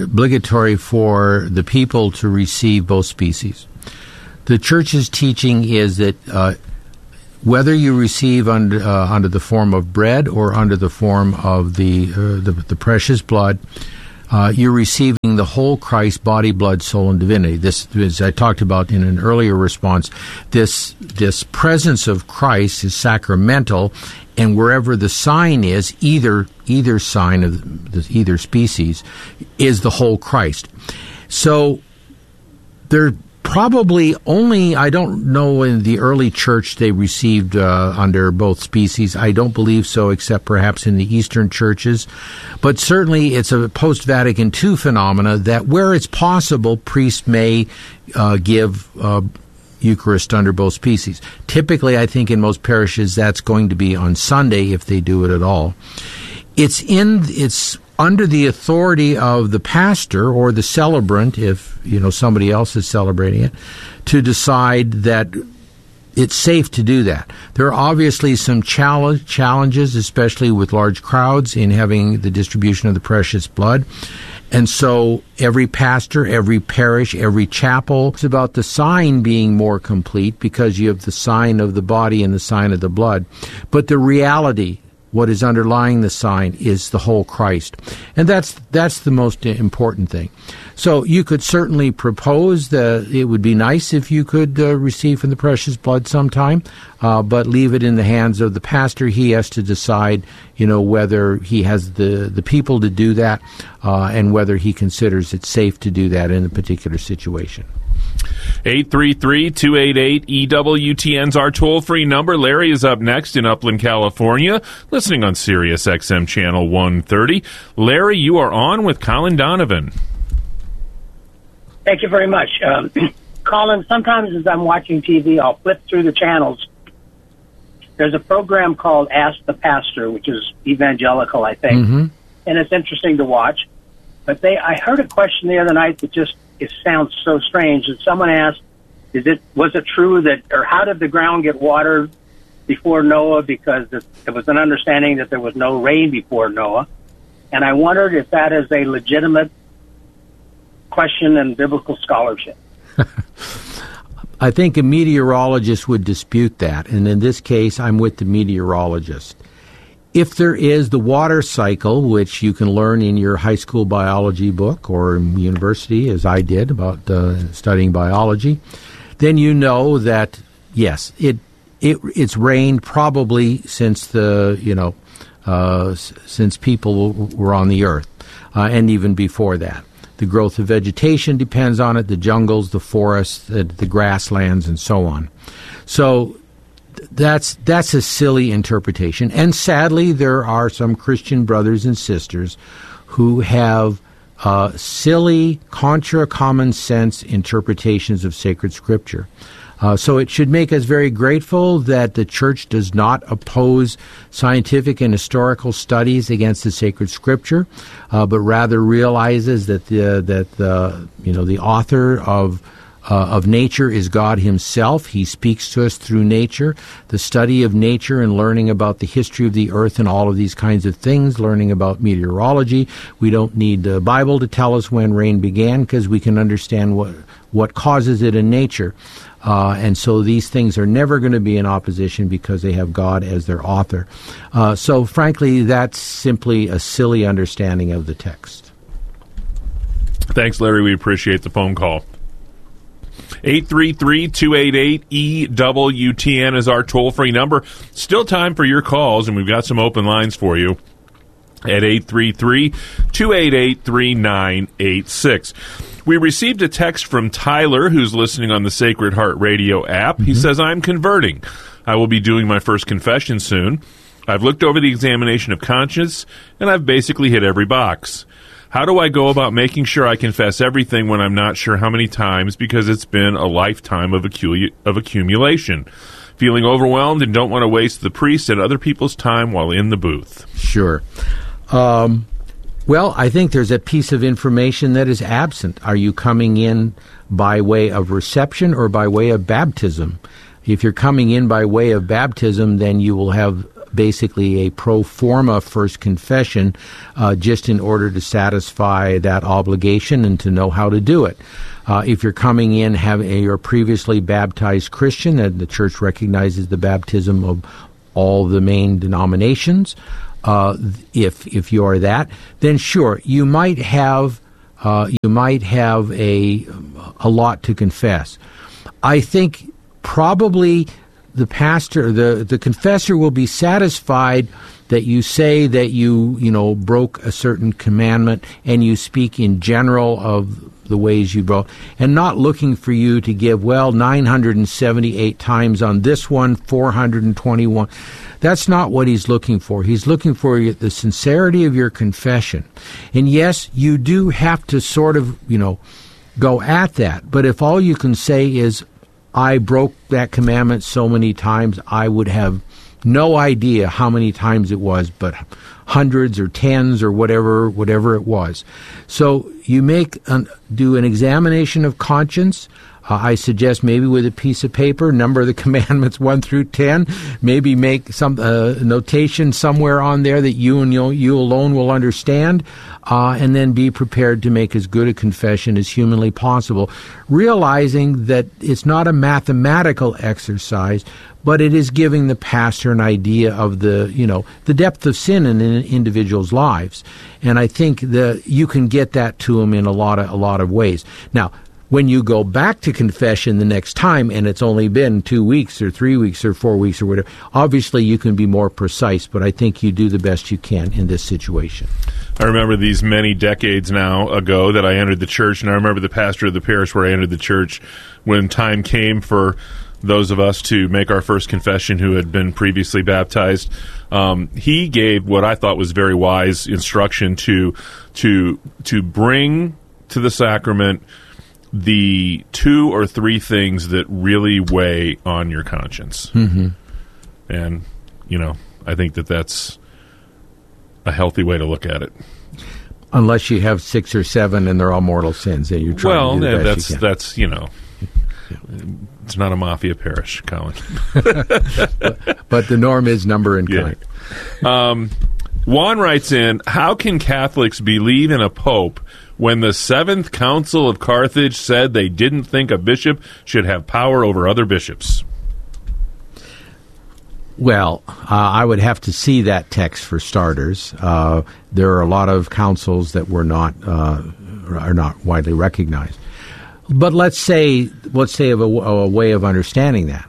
obligatory for the people to receive both species. The Church's teaching is that whether you receive under the form of bread or under the form of the precious blood, you're receiving the whole Christ, body, blood, soul, and divinity. This, as I talked about in an earlier response, this presence of Christ is sacramental, and wherever the sign is, either sign of either species, is the whole Christ. So there probably only, I don't know, in the early church they received under both species. I don't believe so, except perhaps in the Eastern churches. But certainly it's a post-Vatican II phenomena that where it's possible, priests may give Eucharist under both species. Typically, I think in most parishes that's going to be on Sunday if they do it at all. It's under the authority of the pastor or the celebrant, if somebody else is celebrating it, to decide that it's safe to do that. There are obviously some challenges, especially with large crowds, in having the distribution of the precious blood. And so every pastor, every parish, every chapel, it's about the sign being more complete because you have the sign of the body and the sign of the blood. But the reality, what is underlying the sign, is the whole Christ. And that's the most important thing. So you could certainly propose that it would be nice if you could receive from the precious blood sometime, but leave it in the hands of the pastor. He has to decide, whether he has the people to do that, and whether he considers it safe to do that in a particular situation. 833-288-EWTN's our toll-free number. Larry is up next in Upland, California, listening on Sirius XM Channel 130. Larry, you are on with Colin Donovan. Thank you very much. Colin, sometimes as I'm watching TV, I'll flip through the channels. There's a program called Ask the Pastor, which is evangelical, I think, and it's interesting to watch. But I heard a question the other night that it sounds so strange. And someone asked, was it true or how did the ground get watered before Noah? Because there was an understanding that there was no rain before Noah. And I wondered if that is a legitimate question in biblical scholarship. I think a meteorologist would dispute that. And in this case, I'm with the meteorologist. If there is the water cycle, which you can learn in your high school biology book or university, as I did, about studying biology, then you know that, yes, it's rained probably since since people were on the earth, and even before that. The growth of vegetation depends on it, the jungles, the forests, the grasslands, and so on. So that's a silly interpretation. And sadly, there are some Christian brothers and sisters who have silly, contra common sense interpretations of sacred scripture. So it should make us very grateful that the Church does not oppose scientific and historical studies against the sacred scripture, but rather realizes that the author of nature is God himself. He speaks to us through nature. The study of nature and learning about the history of the earth and all of these kinds of things, learning about meteorology. We don't need the Bible to tell us when rain began because we can understand what causes it in nature. And so these things are never going to be in opposition because they have God as their author. So frankly, that's simply a silly understanding of the text. Thanks, Larry. We appreciate the phone call. 833-288-EWTN is our toll-free number. Still time for your calls, and we've got some open lines for you at 833-288-3986. We received a text from Tyler, who's listening on the Sacred Heart Radio app. He says, I'm converting. I will be doing my first confession soon. I've looked over the examination of conscience, and I've basically hit every box. How do I go about making sure I confess everything when I'm not sure how many times because it's been a lifetime of accumulation? Feeling overwhelmed and don't want to waste the priest and other people's time while in the booth. Sure. Well, I think there's a piece of information that is absent. Are you coming in by way of reception or by way of baptism? If you're coming in by way of baptism, then you will have basically a pro forma first confession, just in order to satisfy that obligation and to know how to do it. If you're coming in, you're a previously baptized Christian, and the church recognizes the baptism of all the main denominations. If you are that, then sure, you might have a lot to confess. I think probably the pastor, the confessor, will be satisfied that you say that you broke a certain commandment, and you speak in general of the ways you broke, and not looking for you to give 978 times on this one, 421. That's not what he's looking for. He's looking for the sincerity of your confession. And yes, you do have to sort of, go at that. But if all you can say is, I broke that commandment so many times, I would have no idea how many times it was, but hundreds or tens or whatever it was. So you do an examination of conscience. I suggest maybe with a piece of paper, number the commandments 1 through 10. Maybe make some notation somewhere on there that you alone will understand, and then be prepared to make as good a confession as humanly possible, realizing that it's not a mathematical exercise, but it is giving the pastor an idea of the depth of sin in an individual's lives. And I think that you can get that to him in a lot of ways. Now, when you go back to confession the next time, and it's only been 2 weeks or 3 weeks or 4 weeks or whatever, obviously you can be more precise, but I think you do the best you can in this situation. I remember these many decades now ago that I entered the church, and I remember the pastor of the parish where I entered the church when time came for those of us to make our first confession who had been previously baptized. He gave what I thought was very wise instruction to bring to the sacrament the 2 or 3 things that really weigh on your conscience. Mm-hmm. And, I think that's a healthy way to look at it. Unless you have 6 or 7 and they're all mortal sins, and you're trying to do the best you can. That's it's not a mafia parish, Colin. but the norm is number and kind. Juan writes in, how can Catholics believe in a pope when the 7th Council of Carthage said they didn't think a bishop should have power over other bishops? Well, I would have to see that text for starters. There are a lot of councils that are not widely recognized. But let's say of a way of understanding that.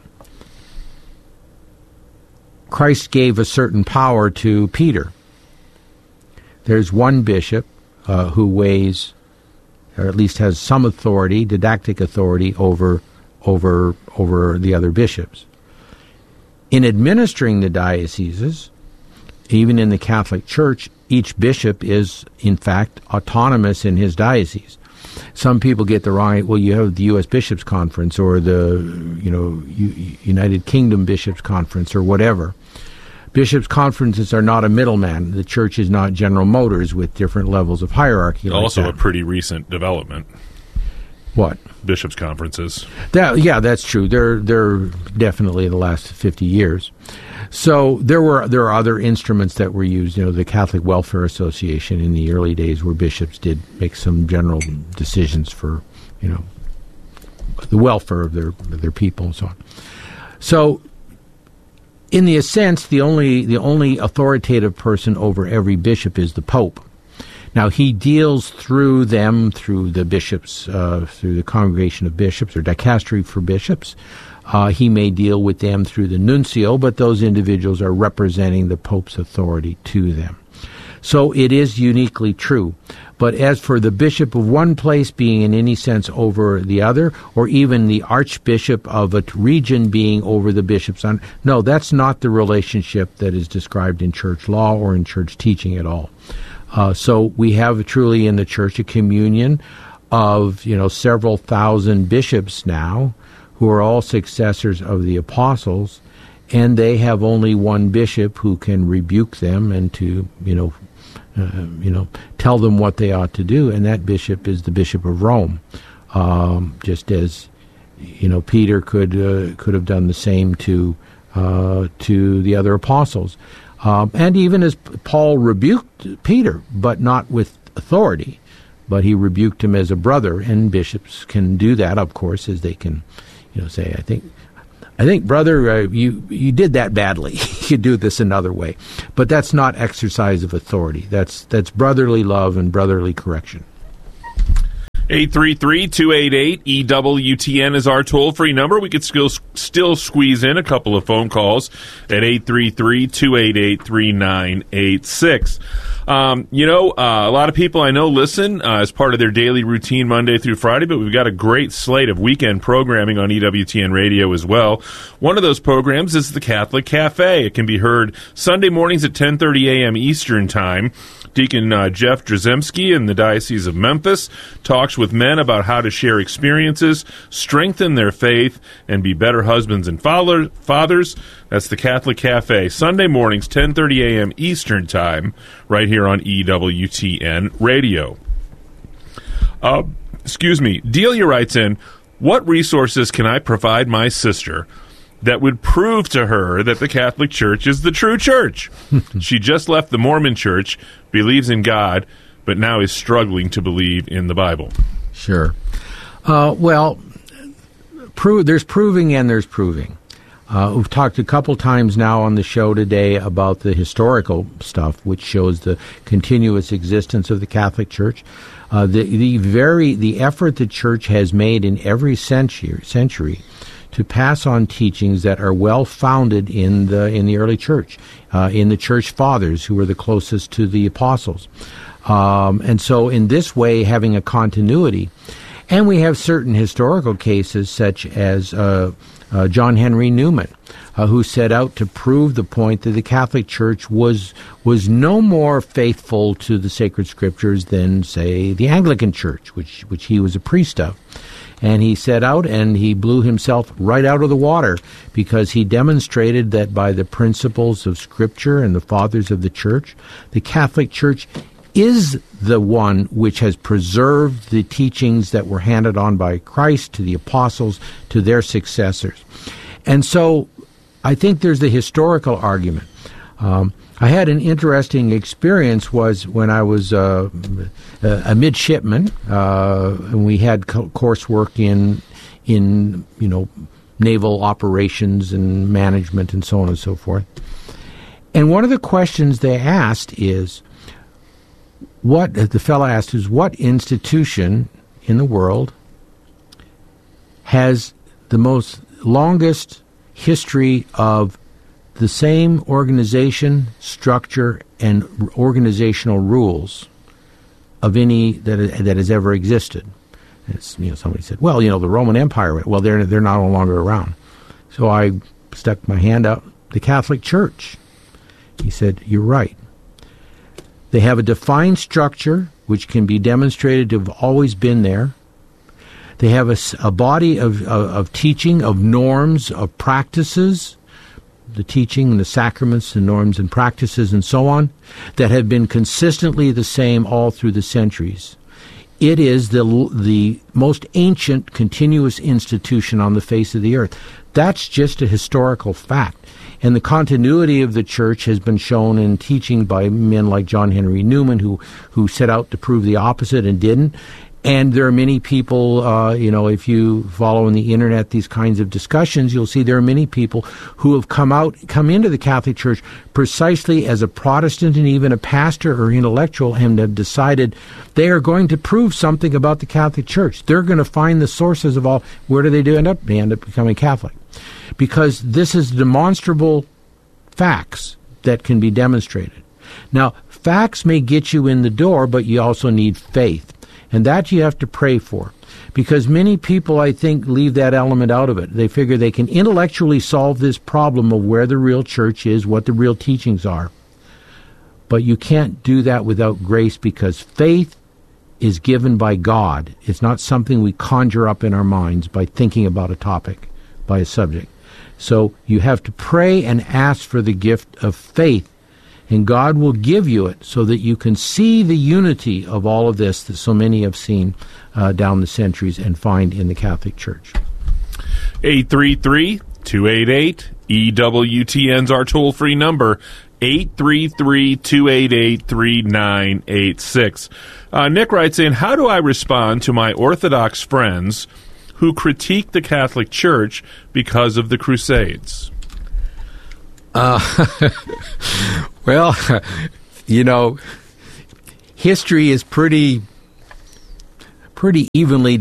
Christ gave a certain power to Peter. There's one bishop who weighs, or at least has some authority, didactic authority over the other bishops. In administering the dioceses, even in the Catholic Church, each bishop is, in fact, autonomous in his diocese. Some people get the wrong, well, you have the U.S. Bishops' Conference or the United Kingdom Bishops' Conference or whatever. Bishops' conferences are not a middleman. The church is not General Motors with different levels of hierarchy. Also a pretty recent development. What? Bishops' conferences. That's true. They're definitely the last 50 years. So there are other instruments that were used. The Catholic Welfare Association in the early days, where bishops did make some general decisions for the welfare of their people and so on. So, in the sense, the only authoritative person over every bishop is the Pope. Now, he deals through the bishops, through the Congregation of Bishops or Dicastery for Bishops. He may deal with them through the nuncio, but those individuals are representing the Pope's authority to them. So it is uniquely true. But as for the bishop of one place being in any sense over the other, or even the archbishop of a region being over the bishops, no, that's not the relationship that is described in church law or in church teaching at all. So we have truly in the church a communion of several thousand bishops now, who are all successors of the apostles, and they have only one bishop who can rebuke them and to tell them what they ought to do, and that bishop is the Bishop of Rome. Just as Peter could have done the same to to the other apostles. And even as Paul rebuked Peter, but not with authority, but he rebuked him as a brother, and bishops can do that, of course, as they can, say, I think, brother, you did that badly. You do this another way. But that's not exercise of authority. That's brotherly love and brotherly correction. 833-288-EWTN is our toll-free number. We could still squeeze in a couple of phone calls at 833-288-3986. A lot of people I know listen as part of their daily routine Monday through Friday, but we've got a great slate of weekend programming on EWTN Radio as well. One of those programs is the Catholic Cafe. It can be heard Sunday mornings at 10:30 a.m. Eastern Time. Deacon Jeff Drzymski in the Diocese of Memphis talks with men about how to share experiences, strengthen their faith, and be better husbands and fathers. That's the Catholic Cafe, Sunday mornings, 10:30 a.m. Eastern Time, right here on EWTN Radio. Delia writes in, what resources can I provide my sister that would prove to her that the Catholic Church is the true church? She just left the Mormon Church, believes in God, but now is struggling to believe in the Bible. Sure. There's proving and there's proving. We've talked a couple times now on the show today about the historical stuff, which shows the continuous existence of the Catholic Church. The effort the Church has made in every century to pass on teachings that are well founded in the early church, in the church fathers who were the closest to the apostles, and so in this way having a continuity. And we have certain historical cases such as John Henry Newman, who set out to prove the point that the Catholic Church was no more faithful to the sacred scriptures than, say, the Anglican Church, which he was a priest of. And he set out and he blew himself right out of the water because he demonstrated that by the principles of Scripture and the fathers of the Church, the Catholic Church is the one which has preserved the teachings that were handed on by Christ to the apostles, to their successors. And so I think there's the historical argument. I had an interesting experience was when I was a midshipman, and we had coursework in naval operations and management and so on and so forth. And one of the questions they asked is, what institution in the world has the most longest history of the same organization, structure, and organizational rules of any that has ever existed? Somebody said, well, the Roman Empire. Well, they're no longer around. So I stuck my hand out. The Catholic Church. He said, you're right. They have a defined structure which can be demonstrated to have always been there. They have a body of teaching, of norms, of practices, the teaching and the sacraments and norms and practices and so on, that have been consistently the same all through the centuries. It is the most ancient continuous institution on the face of the earth. That's just a historical fact. And the continuity of the Church has been shown in teaching by men like John Henry Newman, who set out to prove the opposite and didn't. And there are many people, if you follow on the internet these kinds of discussions, you'll see there are many people who have come into the Catholic Church precisely as a Protestant and even a pastor or intellectual, and have decided they are going to prove something about the Catholic Church. They're going to find the sources of all. Where do they end up? They end up becoming Catholic. Because this is demonstrable facts that can be demonstrated. Now, facts may get you in the door, but you also need faith. And that you have to pray for. Because many people, I think, leave that element out of it. They figure they can intellectually solve this problem of where the real church is, what the real teachings are. But you can't do that without grace, because faith is given by God. It's not something we conjure up in our minds by thinking about a topic, by a subject. So you have to pray and ask for the gift of faith, and God will give you it so that you can see the unity of all of this that so many have seen down the centuries and find in the Catholic Church. 833-288 EWTN's our toll-free number, 833-288-3986. Nick writes in, how do I respond to my Orthodox friends who critique the Catholic Church because of the Crusades? Well, history is pretty evenly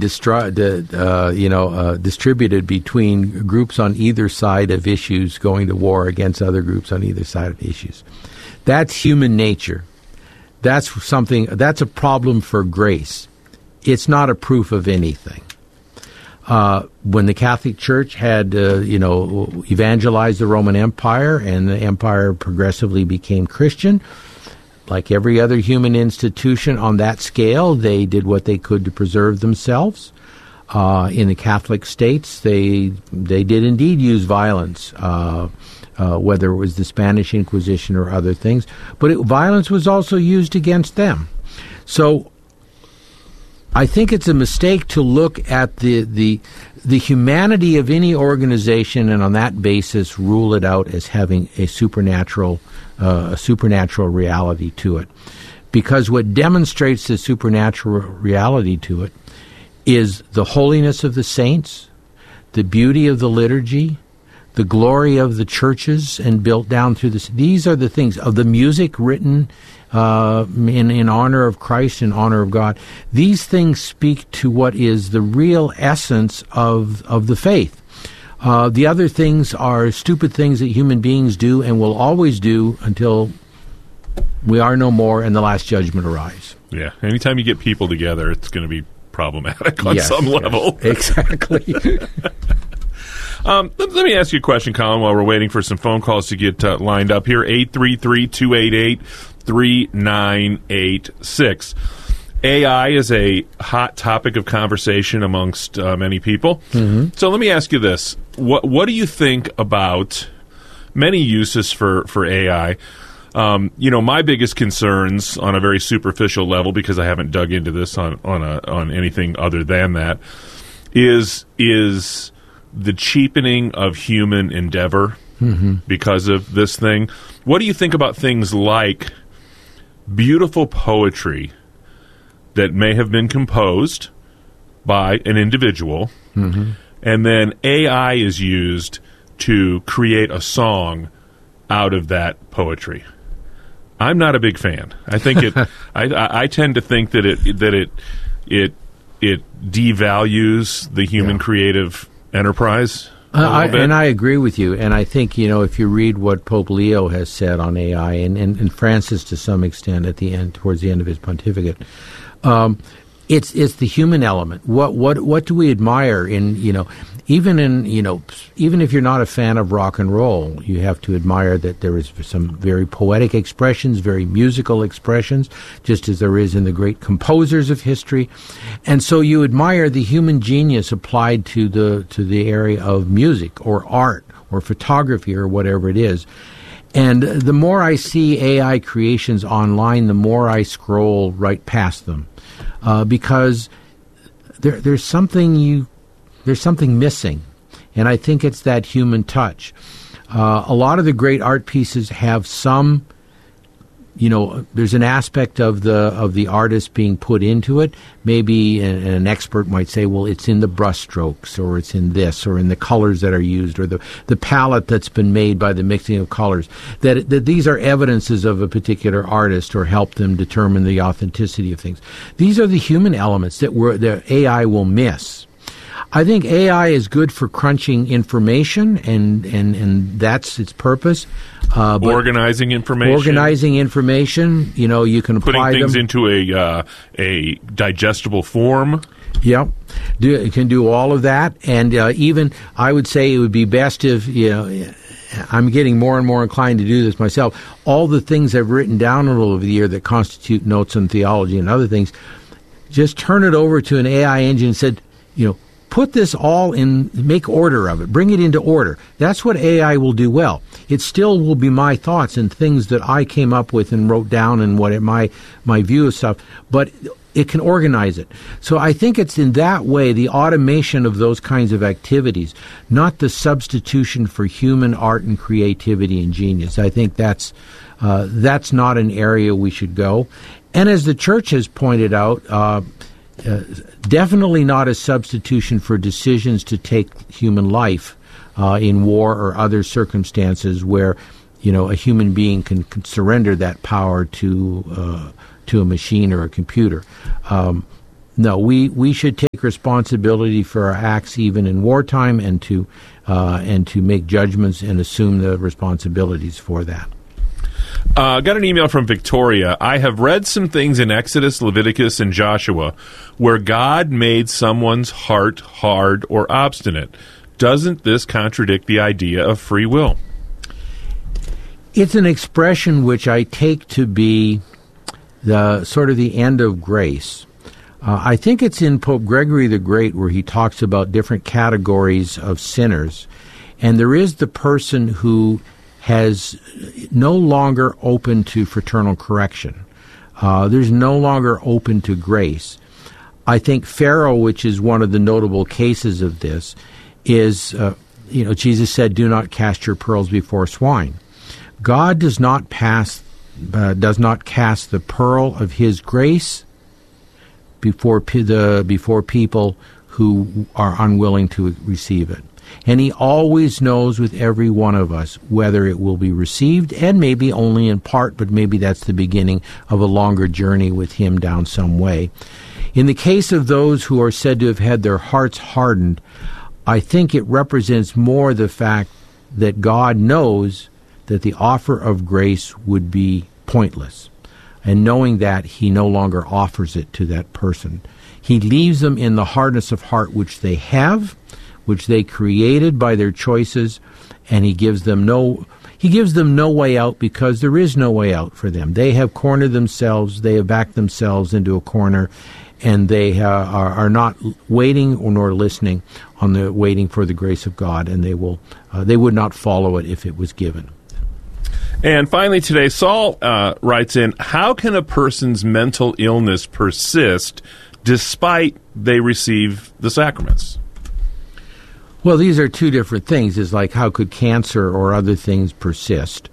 distributed between groups on either side of issues going to war against other groups on either side of issues. That's human nature. That's a problem for grace. It's not a proof of anything. When the Catholic Church had, evangelized the Roman Empire and the empire progressively became Christian, like every other human institution on that scale, they did what they could to preserve themselves. In the Catholic states, they did indeed use violence, whether it was the Spanish Inquisition or other things. But violence was also used against them. So I think it's a mistake to look at the humanity of any organization and on that basis rule it out as having a supernatural reality to it. Because what demonstrates the supernatural reality to it is the holiness of the saints, the beauty of the liturgy, the glory of the churches and built down through this. These are the things of the music written in honor of Christ, in honor of God. These things speak to what is the real essence of the faith. The other things are stupid things that human beings do and will always do until we are no more and the last judgment arrives. Yeah. Anytime you get people together, it's going to be problematic on some level. Exactly. Let me ask you a question, Colin, while we're waiting for some phone calls to get lined up here. 833-288-3986. AI is a hot topic of conversation amongst many people. Mm-hmm. So let me ask you this. What do you think about many uses for AI? My biggest concerns on a very superficial level, because I haven't dug into this on anything other than that, is the cheapening of human endeavor because of this thing. What do you think about things like beautiful poetry that may have been composed by an individual, and then AI is used to create a song out of that poetry? I'm not a big fan. I think I tend to think that it devalues the human creative enterprise. I agree with you. And I think, if you read what Pope Leo has said on AI, and Francis to some extent towards the end of his pontificate, it's the human element. What do we admire in, even if you're not a fan of rock and roll, you have to admire that there is some very poetic expressions, very musical expressions, just as there is in the great composers of history. And so you admire the human genius applied to the area of music or art or photography or whatever it is. And the more I see AI creations online, the more I scroll right past them, because there's something missing, and I think it's that human touch. A lot of the great art pieces have some, there's an aspect of the artist being put into it. Maybe an expert might say, well, it's in the brushstrokes, or it's in this, or in the colors that are used, or the palette that's been made by the mixing of colors. That these are evidences of a particular artist, or help them determine the authenticity of things. These are the human elements that the AI will miss. I think AI is good for crunching information, and that's its purpose. Organizing information. You can apply putting things them into a digestible form. Yep, it can do all of that, and even I would say it would be best if I'm getting more and more inclined to do this myself. All the things I've written down over the year that constitute notes on theology and other things, just turn it over to an AI engine and said, put this all in, make order of it, bring it into order. That's what AI will do well. It still will be my thoughts and things that I came up with and wrote down and my view of stuff, but it can organize it. So I think it's in that way, the automation of those kinds of activities, not the substitution for human art and creativity and genius. I think that's not an area we should go. And as the church has pointed out, definitely not a substitution for decisions to take human life in war or other circumstances where, a human being can surrender that power to a machine or a computer. No, we should take responsibility for our acts even in wartime, and to make judgments and assume the responsibilities for that. Got an email from Victoria. I have read some things in Exodus, Leviticus, and Joshua where God made someone's heart hard or obstinate. Doesn't this contradict the idea of free will? It's an expression which I take to be the sort of the end of grace. I think it's in Pope Gregory the Great where he talks about different categories of sinners. And there is the person who has no longer open to fraternal correction. There's no longer open to grace. I think Pharaoh, which is one of the notable cases of this, is, Jesus said, do not cast your pearls before swine. God does not cast the pearl of his grace before people who are unwilling to receive it. And he always knows with every one of us whether it will be received, and maybe only in part, but maybe that's the beginning of a longer journey with him down some way. In the case of those who are said to have had their hearts hardened, I think it represents more the fact that God knows that the offer of grace would be pointless. And knowing that, he no longer offers it to that person. He leaves them in the hardness of heart which they have, which they created by their choices, and he gives them no way out, because there is no way out for them. They have cornered themselves, they have backed themselves into a corner, and they are not waiting nor listening waiting for the grace of God, and they would not follow it if it was given. And finally today, Saul writes in, how can a person's mental illness persist despite they receive the sacraments? Well, these are two different things. It's like, how could cancer or other things persist?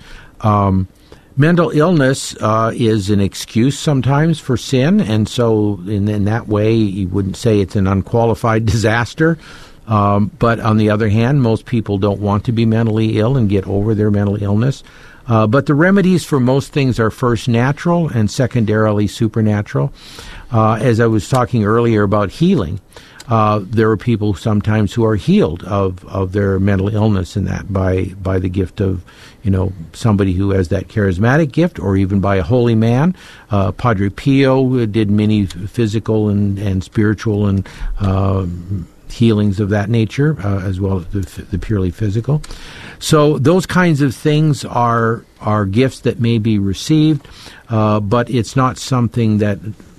Mental illness is an excuse sometimes for sin, and so in that way, you wouldn't say it's an unqualified disaster. But on the other hand, most people don't want to be mentally ill and get over their mental illness. But the remedies for most things are first natural and secondarily supernatural. As I was talking earlier about healing, there are people sometimes who are healed of their mental illness, and that by the gift of somebody who has that charismatic gift, or even by a holy man. Padre Pio did many physical and spiritual and healings of that nature, as well as the purely physical. So those kinds of things are gifts that may be received, but it's not something that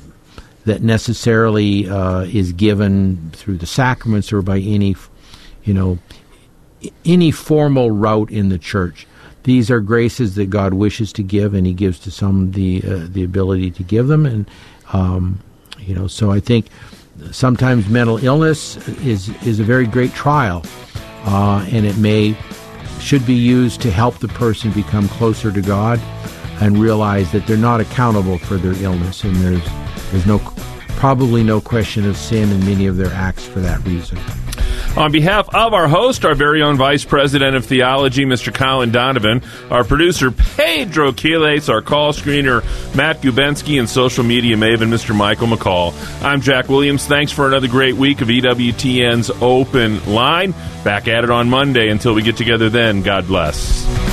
necessarily is given through the sacraments or by any formal route in the church. These are graces that God wishes to give, and he gives to some the ability to give them. And so I think sometimes mental illness is a very great trial, and it should be used to help the person become closer to God and realize that they're not accountable for their illness, and there's probably no question of sin in many of their acts for that reason. On behalf of our host, our very own Vice President of Theology, Mr. Colin Donovan, our producer, Pedro Quiles, our call screener, Matt Gubensky, and social media maven, Mr. Michael McCall. I'm Jack Williams. Thanks for another great week of EWTN's Open Line. Back at it on Monday. Until we get together then, God bless.